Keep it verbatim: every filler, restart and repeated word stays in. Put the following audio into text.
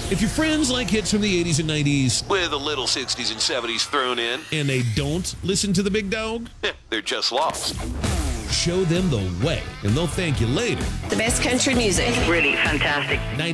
If your friends like hits from the eighties and nineties, with a little sixties and seventies thrown in, and they don't listen to the big dog, they're just lost. show them the way, and they'll thank you later. The best country music. Really fantastic.